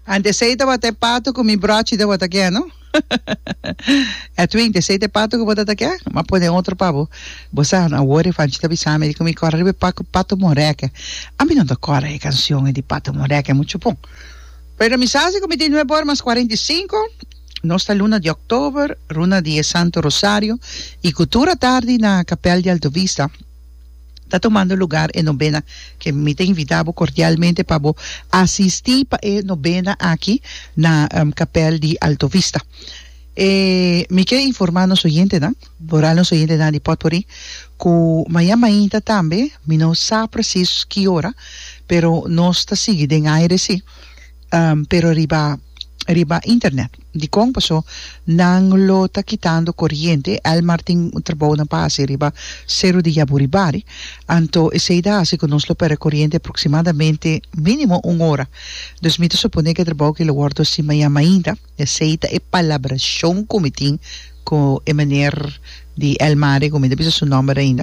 Antes sei bate pato com mi braço de bata aqui, não? É tu inte sei pato com bata aqui, mas pode outro pavo. Você na hora faz te bisama ele com corre pato moreca. A mim não toca a canção de pato moreca é muito bom. Pero mi sabe como tem 9 horas 45, nossa luna de outubro, luna de Santo Rosario e cultura tarde na Capela de Alto Vista. Está tomando lugar em novena, que me tem invitado cordialmente para assistir para a novena aqui na Capela de Alto Vista. Me quer informar nos oyentes, né? Borar nos oyentes de Potpourri, que amanhã ainda também, me não sabe preciso que hora, pero nós está seguindo em aire, sim, pero riba internet. Di kong paso nang lo ta quitando corriente al Martin trabajo na pase riba 0 di Yaburibari anto eseida se conosco per corriente aproximadamente mínimo 1 hora. Dus mito supone que trabajo que lo guardo si maya ainda eseida e palabración comitin co emaner di El Mare como debisa su nombre ainda.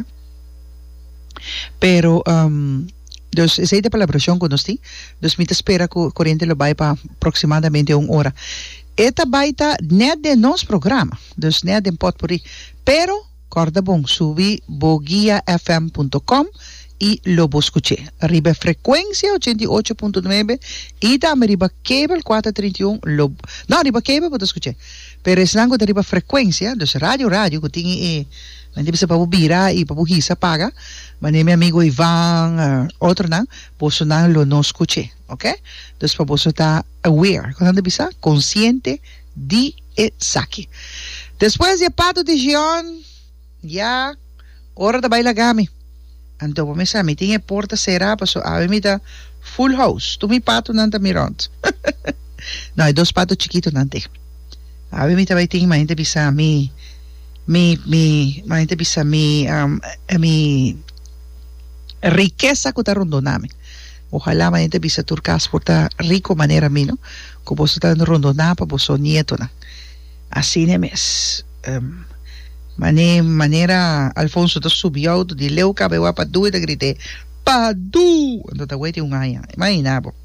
Pero dus essa é a palabração que nós temos. Dus me espera que o corrente lo vai para aproximadamente 1 hora. Eta baita net de nosso programa, dus net de Potpourri. Pero, corda bom, subi boguiafm.com e lo escuché. Arriba frequência 88.9 e também arriba cable 431. Não, arriba cable pode escutar. Pero esse nango de arriba frequência, dus rádio, que tem mas deve ser para bira e para buhisa paga. Mas meu amigo Ivan, outro não, posso não lo não escuche, ok? Então para você estar aware, quando deve ser consciente de saque. Depois de pato de Gion, já hora da baila gami. Então vamos a mim tinha porta será, passo a mim tá full house. Tu me pato não tá mirando. Não, é 2 patos chiquitos não tem. A mim também tem, mas deve ser mi riqueza que está rondoname. Ojalá ma gente bisa turcas por ta rico manera mino, que vos está rondoná para vos nieto na. Así nemes. Manera Alfonso to subió de leu cabeu pa du e grité padu. Então wait un año. Imaginabo.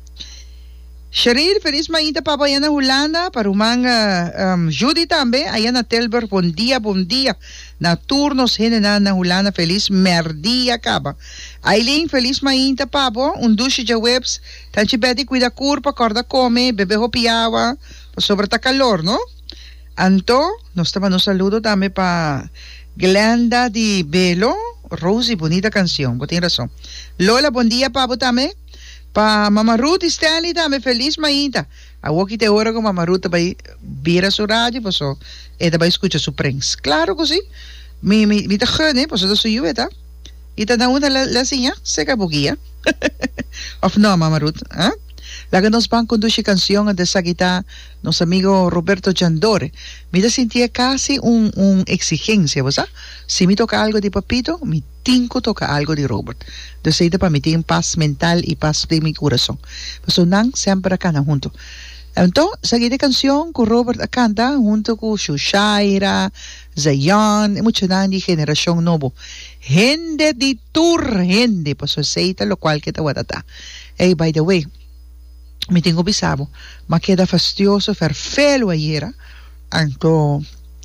Sheryl, feliz mañana para allá na Holanda, para umanga Judy também, allá na Telber, bom dia. Na turnos general na Holanda, feliz merdia acaba. Aileen, feliz mañana para duche de webs, tanti bedi cuida curpa, corda come, bebe hopiawa, sobre ta calor, no? Anto, nós estamos no saludo também para Glenda de Belo, Rosie, bonita canção, tem razão. Lola, bom dia para também. Pa Mama Ruth Stanley também feliz mañana. A walkie te hora com Mama Ruth vai vira sua rádio, passo e vai escutar su prensa. Claro que sim. Me tá gane, passo da sua jueta. E tá na uma la sinha, seca buguia. Of no, Mama Ruth, hein? La que nos van conduce canción de Sagita, nos amigo Roberto Giandore. Me sentía casi un exigencia, ¿verdad? Si me toca algo de Papito, mi tinco toca algo de Robert. Entonces, para mí tiene paz mental y paz de mi corazón. Pues nan siempre canta junto. Entonces, Sagita canción con Robert canta junto con Shushaira, Zayan, y mucho de generación nuevo. Gente de tour, gente, pues aceita lo cual que te voy a dar. Hey, by the way, me tengo bisabo, ma queda fastidioso fer felo ayer, anto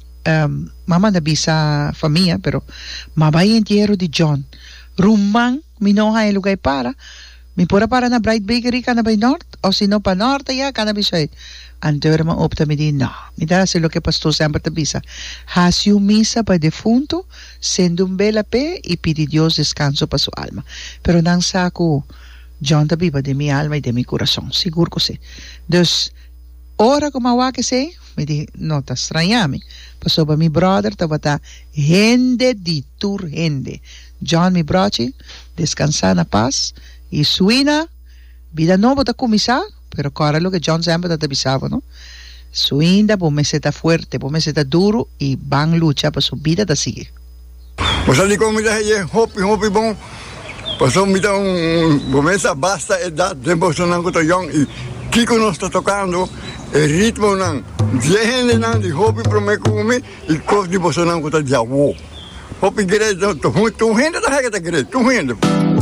mamá da bisa família, pero ma vai entierro de John. Rumang, mi no hay lugar para, mi pura para na Bright Bakery, kana by North, o si no pa Norte ya, kana by Side. Anto era ma opta mi di, no, mi dá se lo que pastor sempre da bisa. Hasiu misa pa defunto, sendo un bela pe, y pidi Dios descanso pa su alma. Pero nang saco, John está viva de mi alma y de mi corazón, seguro que sí. Entonces, ahora como agua que sé, me dije, no, te extrañame. Pasó para mi brother, estaba gente de tur gente. John, mi broche, descansar en paz y suina, vida no está comenzar, pero ahora lo que John siempre te avisaba, ¿no? Suina, pues me está fuerte, pues me está duro y van lucha para su vida te sigue. Pues ali como me dije, hopi bom. Passou me dar começa basta e dá tempo sonando com o Young e Kiko nós está tocando o ritmo não gente não de hobby para me comer e coisa de sonando com o Jawo hobby grande tu gente da regra grande tu gente